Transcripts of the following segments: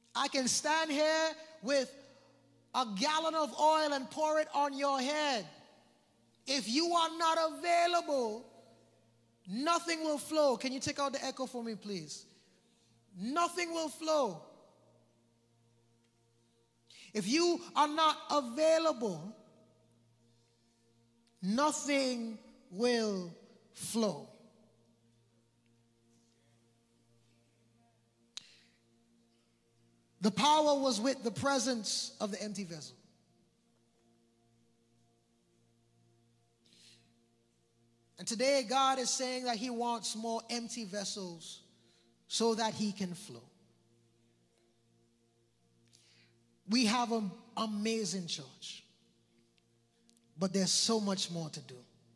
I can stand here with a gallon of oil and pour it on your head. If you are not available, nothing will flow. Can you take out the echo for me, please? Nothing will flow. If you are not available, nothing will flow. The power was with the presence of the empty vessel. And today God is saying that he wants more empty vessels so that he can flow. We have an amazing church, but there's so much more to do.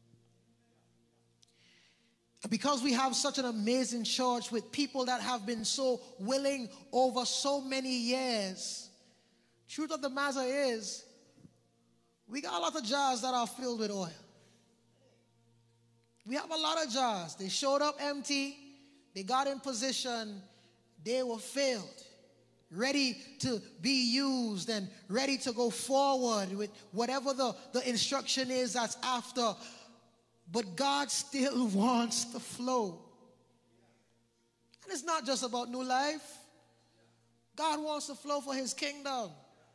And because we have such an amazing church with people that have been so willing over so many years, truth of the matter is, we got a lot of jars that are filled with oil. We have a lot of jars. They showed up empty. They got in position. They were filled, ready to be used and ready to go forward with whatever the instruction is that's after. But God still wants to flow. And it's not just about New Life. God wants to flow for his kingdom.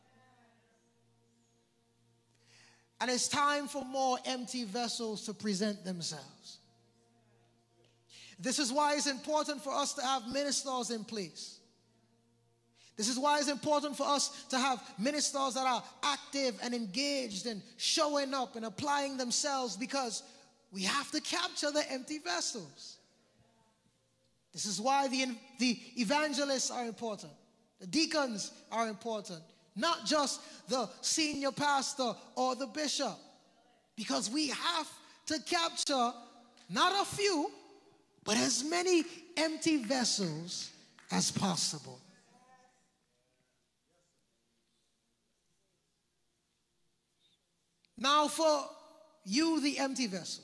And it's time for more empty vessels to present themselves. This is why it's important for us to have ministers in place. This is why it's important for us to have ministers that are active and engaged and showing up and applying themselves, because we have to capture the empty vessels. This is why the evangelists are important. The deacons are important. Not just the senior pastor or the bishop. Because we have to capture not a few, but as many empty vessels as possible. Now for you, the empty vessel.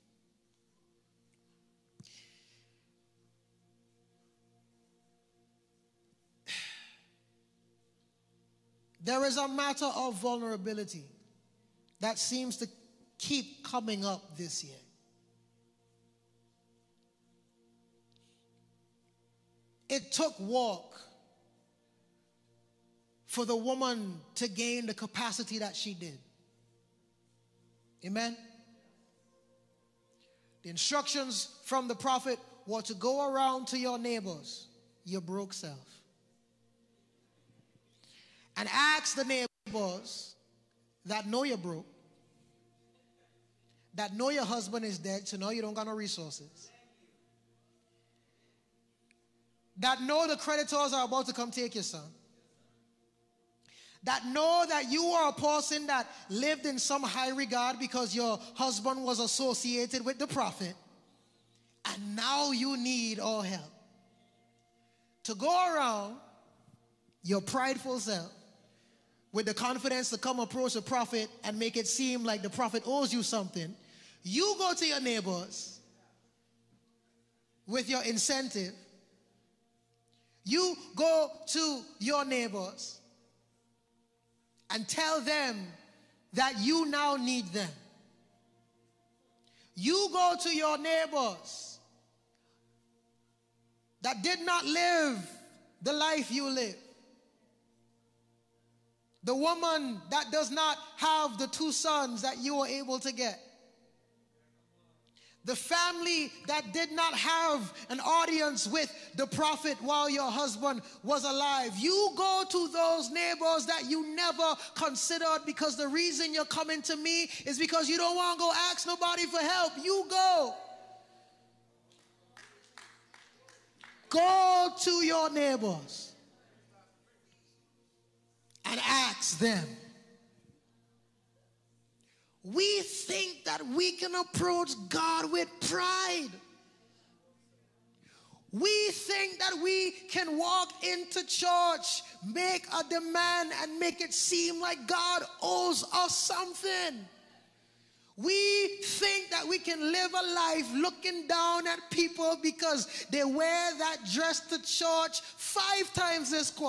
There is a matter of vulnerability that seems to keep coming up this year. It took walk for the woman to gain the capacity that she did. Amen? The instructions from the prophet were to go around to your neighbors, your broke self, and ask the neighbors that know you're broke, that know your husband is dead, so know you don't got no resources, that know the creditors are about to come take your son, that know that you are a person that lived in some high regard because your husband was associated with the prophet, and now you need all help. To go around your prideful self with the confidence to come approach the prophet and make it seem like the prophet owes you something, you go to your neighbors with your incentive. You go to your neighbors and tell them that you now need them. You go to your neighbors that did not live the life you live. The woman that does not have the 2 sons that you were able to get. The family that did not have an audience with the prophet while your husband was alive. You go to those neighbors that you never considered, because the reason you're coming to me is because you don't want to go ask nobody for help. You go. Go to your neighbors and ask them. We think that we can approach God with pride. We think that we can walk into church, make a demand, and make it seem like God owes us something. We think that we can live a life looking down at people because they wear that dress to church 5 times this quarter.